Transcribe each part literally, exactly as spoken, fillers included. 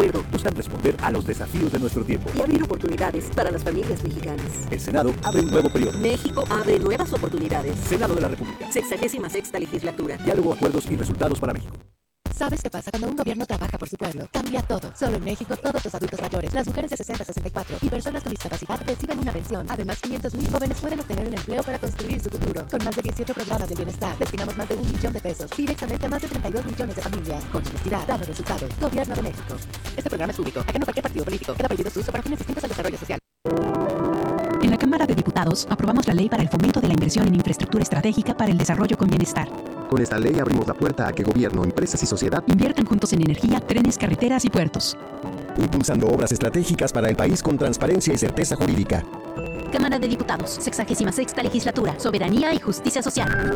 acuerdo buscan responder a los desafíos de nuestro tiempo y abrir oportunidades para las familias mexicanas. El Senado abre un nuevo periodo. México abre nuevas oportunidades. Senado de la República. Sexagésima sexta legislatura. Diálogo, acuerdos y resultados para México. ¿Sabes qué pasa cuando un gobierno trabaja por su pueblo? Cambia todo. Solo en México, todos los adultos mayores, las mujeres de sesenta a sesenta y cuatro y personas con discapacidad reciben una pensión. Además, quinientos mil jóvenes pueden obtener un empleo para construir su futuro. Con más de dieciocho programas de bienestar, destinamos más de un millón de pesos directamente a más de treinta y dos millones de familias. Con honestidad, damos resultados. Gobierno de México. Este programa es público. Ajeno a cualquier partido político. Queda prohibido su uso para fines distintos al desarrollo social. En la Cámara de Diputados aprobamos la Ley para el Fomento de la Inversión en Infraestructura Estratégica para el Desarrollo con Bienestar. Con esta ley abrimos la puerta a que gobierno, empresas y sociedad inviertan juntos en energía, trenes, carreteras y puertos. impulsando obras estratégicas para el país con transparencia y certeza jurídica. Cámara de Diputados, sexagésima sexta legislatura, soberanía y justicia social.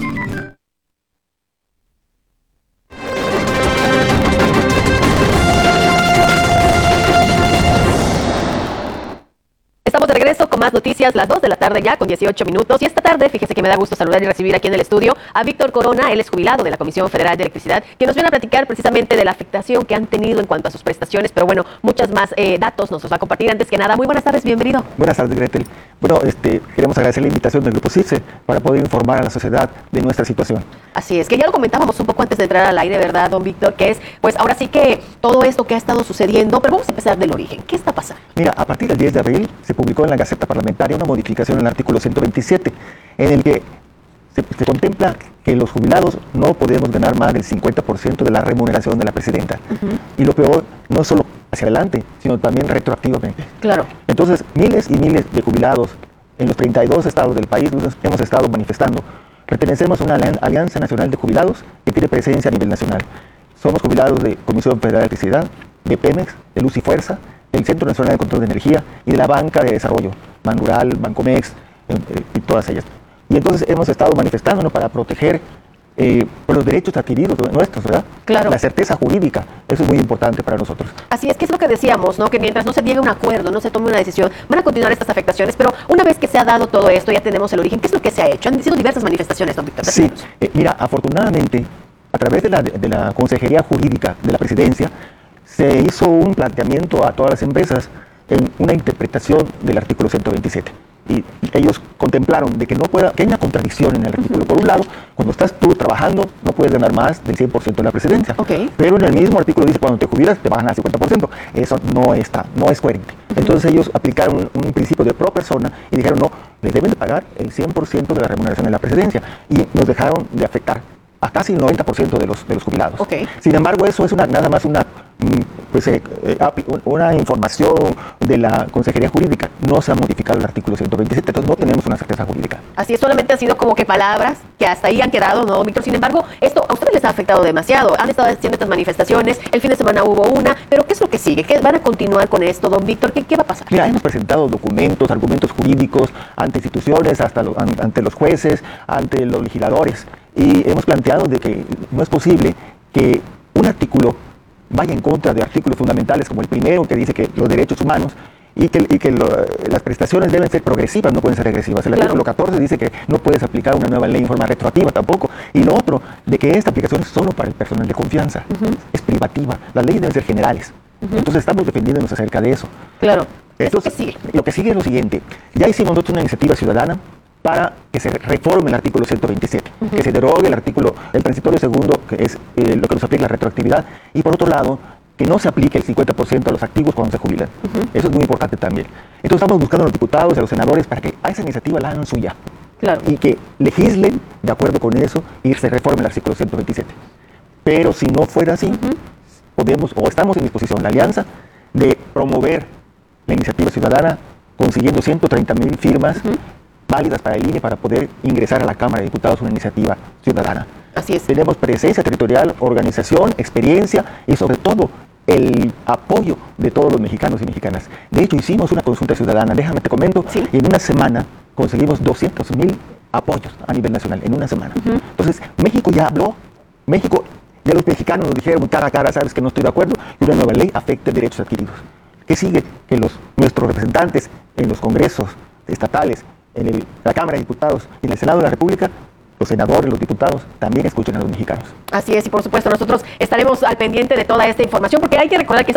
Estamos de regreso con más noticias, las dos de la tarde ya, con dieciocho minutos. Y esta tarde, fíjese que me da gusto saludar y recibir aquí en el estudio a Víctor Corona. Él es jubilado de la Comisión Federal de Electricidad, que nos viene a platicar precisamente de la afectación que han tenido en cuanto a sus prestaciones. Pero bueno, muchas más eh, datos nos los va a compartir. Antes que nada, muy buenas tardes, bienvenido. Buenas tardes, Gretel. Bueno, este, queremos agradecer la invitación del Grupo CICSE para poder informar a la sociedad de nuestra situación. Así es, que ya lo comentábamos un poco antes de entrar al aire, ¿verdad, don Víctor? Que es, pues ahora sí que todo esto que ha estado sucediendo, pero vamos a empezar del origen. ¿Qué está pasando? Mira, a partir del diez de abril se publicó en la Gaceta Parlamentaria una modificación en el artículo ciento veintisiete, en el que se, se contempla que los jubilados no podemos ganar más del cincuenta por ciento de la remuneración de la presidenta. Uh-huh. Y lo peor, no solo hacia adelante, sino también retroactivamente. Claro. Entonces, miles y miles de jubilados en los treinta y dos estados del país hemos estado manifestando. Pertenecemos a una Alianza Nacional de Jubilados que tiene presencia a nivel nacional. Somos jubilados de Comisión Federal de Electricidad, de Pemex, de Luz y Fuerza, del Centro Nacional de Control de Energía y de la Banca de Desarrollo, Banrural, Bancomex eh, eh, y todas ellas. Y entonces hemos estado manifestándonos para proteger eh, los derechos adquiridos nuestros, ¿verdad? Claro. La certeza jurídica, eso es muy importante para nosotros. Así es, que es lo que decíamos, ¿no? Que mientras no se llegue a un acuerdo, no se tome una decisión, van a continuar estas afectaciones, pero una vez que se ha dado todo esto, ya tenemos el origen. ¿Qué es lo que se ha hecho? Han sido diversas manifestaciones, don Víctor. Sí, eh, mira, afortunadamente, a través de la, de la Consejería Jurídica de la Presidencia, se hizo un planteamiento a todas las empresas en una interpretación del artículo ciento veintisiete. Y ellos contemplaron de que no pueda, que hay una contradicción en el artículo. Uh-huh. Por un lado, cuando estás tú trabajando, no puedes ganar más del cien por ciento de la presidencia. Okay. Pero en el mismo artículo dice, cuando te jubilas, te vas a ganar cincuenta por ciento. Eso no está, no es coherente. Uh-huh. Entonces ellos aplicaron un, un principio de pro persona y dijeron, no, les deben de pagar el cien por ciento de la remuneración de la presidencia. Y nos dejaron de afectar a casi el noventa por ciento de los, de los jubilados. Okay. Sin embargo, eso es una, nada más una, pues, eh, una información de la Consejería Jurídica. No se ha modificado el artículo ciento veintisiete, entonces no tenemos una certeza jurídica. Así es, solamente han sido como que palabras que hasta ahí han quedado, ¿no, Víctor? Sin embargo, esto a ustedes les ha afectado demasiado. Han estado haciendo estas manifestaciones, el fin de semana hubo una, pero ¿qué es lo que sigue? ¿Qué van a continuar con esto, don Víctor? ¿Qué, qué va a pasar? Mira, hemos presentado documentos, argumentos jurídicos ante instituciones, hasta lo, ante los jueces, ante los legisladores. Y hemos planteado de que no es posible que un artículo vaya en contra de artículos fundamentales como el primero, que dice que los derechos humanos y que, y que lo, las prestaciones deben ser progresivas, no pueden ser regresivas. El claro. artículo catorce dice que no puedes aplicar una nueva ley en forma retroactiva tampoco. Y lo otro, de que esta aplicación es solo para el personal de confianza, uh-huh. es privativa. Las leyes deben ser generales. Uh-huh. Entonces estamos defendiéndonos acerca de eso. Claro. Entonces, ¿qué sigue? Lo que sigue es lo siguiente. Ya hicimos nosotros una iniciativa ciudadana para que se reforme el artículo ciento veintisiete, uh-huh. que se derogue el artículo, el transitorio segundo, que es eh, lo que nos aplica la retroactividad, y por otro lado, que no se aplique el cincuenta por ciento a los activos cuando se jubilan. Uh-huh. Eso es muy importante también. Entonces estamos buscando a los diputados y a los senadores para que a esa iniciativa la hagan suya. Claro. Y que legislen de acuerdo con eso y se reforme el artículo ciento veintisiete. Pero si no fuera así, uh-huh. podemos, o estamos en disposición, la alianza, de promover la iniciativa ciudadana consiguiendo ciento treinta mil firmas uh-huh. válidas para el I N E para poder ingresar a la Cámara de Diputados una iniciativa ciudadana. Así es. Tenemos presencia territorial, organización, experiencia y sobre todo el apoyo de todos los mexicanos y mexicanas. De hecho, hicimos una consulta ciudadana, déjame te comento, ¿sí? Y en una semana conseguimos doscientos mil apoyos a nivel nacional, en una semana. Uh-huh. Entonces, México ya habló, México, ya los mexicanos nos dijeron cara a cara, sabes que no estoy de acuerdo, y una nueva ley afecta derechos adquiridos. ¿Qué sigue? Que los, nuestros representantes en los congresos estatales, en el, la Cámara de Diputados y en el Senado de la República, los senadores, los diputados, también escuchen a los mexicanos. Así es, y por supuesto nosotros estaremos al pendiente de toda esta información, porque hay que recordar que